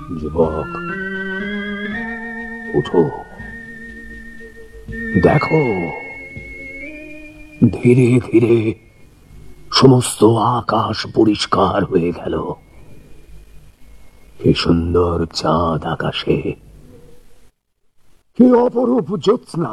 যুবক, উঠো, দেখো, ধীরে ধীরে সমস্ত আকাশ পরিষ্কার হয়ে গেল। কি সুন্দর চাঁদ আকাশে, কি অপরূপ জ্যোৎস্না।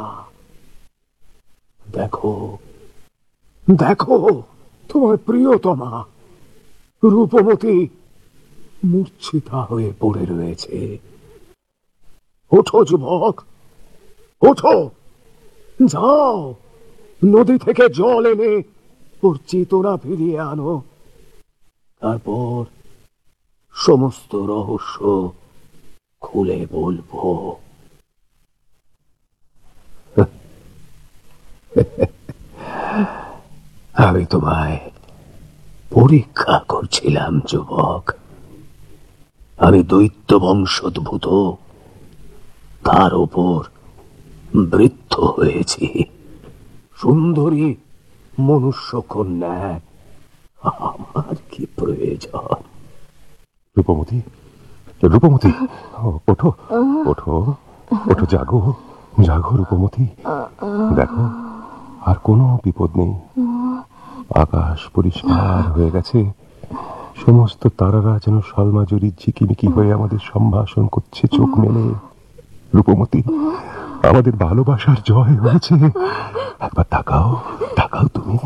দেখো, দেখো, তোমার প্রিয়তমা রূপমতী মূর্ছিতা হয়ে পড়ে রয়েছে। ওঠো যুবক, ওঠো, যাও, নদী থেকে জল এনে ওর চেতনা ফিরিয়ে আনো। তারপর সমস্ত রহস্য খুলে বলবো। আমি তোমায় পরীক্ষা করছিলাম যুবক। আমি দৈত্য বংশোদ্ভূত, তার ওপর বৃদ্ধ হয়েছি। সুন্দরী মনুষ্য কন্যা আমার কি প্রয়োজন? রূপমতী, রূপমতী, ওঠো, ওঠো, ওঠো, জাগো, জাগো রূপমতী। দেখো, আর কোনো বিপদ নেই। আকাশ পরিষ্কার হয়ে গেছে। সমস্ত তারারা যেন সলমাজুরি ঝিকিমিকি হয়ে আমাদের সম্ভাষণ করছে চোখ মেলে। রূপমতী, আমাদের ভালোবাসার জয় হয়েছে। একবার তাকাও, তাকাও তুমি।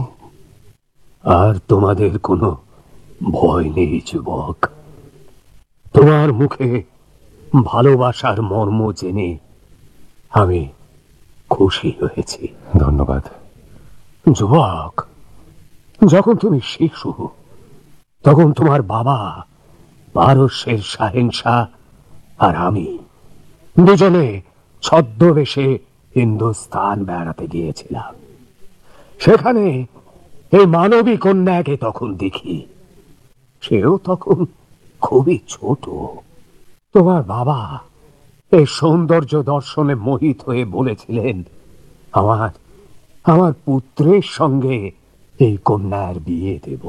আর তোমাদের কোনো ভয় নেই যুবক। তোমার মুখে ভালোবাসার মর্ম জেনে আমি খুশি হয়েছি। ধন্যবাদ যুবক। যখন তুমি শিশু, তখন তোমার বাবা পারস্যের শাহেনশাহ আর আমি দুজনে ছদ্মবেশে হিন্দুস্তান বেড়াতে গিয়েছিলাম। সেখানে এই মানবী কন্যাকে তখন দেখি। সেও তখন খুবই ছোট। তোমার বাবা এই সৌন্দর্য দর্শনে মোহিত হয়ে বলেছিলেন, আমার আমার পুত্রের সঙ্গে এই কন্যার বিয়ে দেব।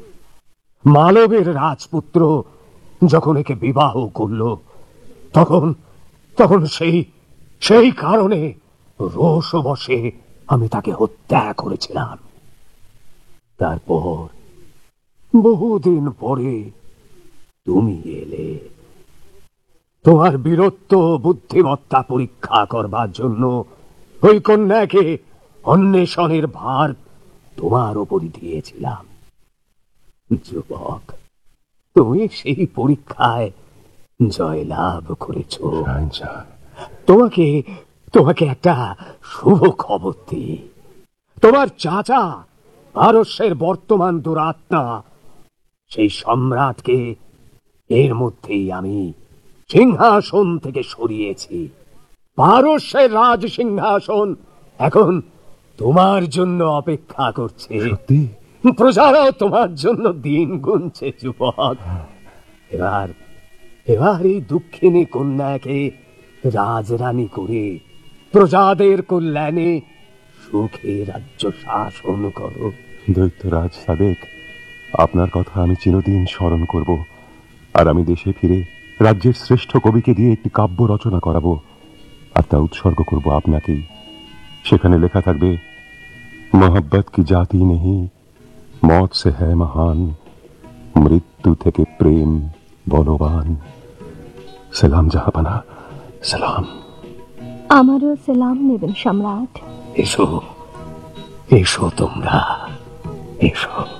মালবের রাজপুত্র যখন একে বিবাহ করল, তখন তখন সেই সেই কারণে রোষবশে আমি তাকে হত্যা করেছিলাম। তারপর বহুদিন পরে তুমি এলে। তোমার বীরত্ব বুদ্ধিমত্তা পরীক্ষা করবার জন্য ওই কন্যাকে অন্বেষণের ভার তোমার উপরই দিয়েছিলাম। যুবক, তুমি সেই পরীক্ষায় জয়লাভ করেছ। তোমাকে তোমাকে একটা শুভ খবর দিই। তোমার চাচা পারস্যের বর্তমান দুরাত্মা সেই সম্রাটকে এর মধ্যেই আমি সিংহাসন থেকে সরিয়েছি। পারস্যের রাজ সিংহাসন এখন তোমার জন্য অপেক্ষা করছে। প্রজারাও তোমার জন্য দিন গুনছে যুবক। এবার এবার এই দুঃখিনী কন্যাকে রাজরানী করে প্রজাদের কল্যাণে সুখে রাজ্য শাসন করো। দৈত্যরাজ সাদেক, আপনার কথা আমি চিরদিন স্মরণ করব। আর আমি দেশে ফিরে রাজ্যের শ্রেষ্ঠ কবিকে দিয়ে একটি কাব্য রচনা করাবো, আর তা উৎসর্গ করব আপনাকেই। সেখানে লেখা থাকবে, মোহব্বত কি জাতি নেহি, মौत से है महान, মৃত্যু থেকে প্রেম বলবান। সালাম জাহাপানা, সালাম। আমারও সালাম নেবেন সম্রাট। এসো, এসো তোমরা, এসো।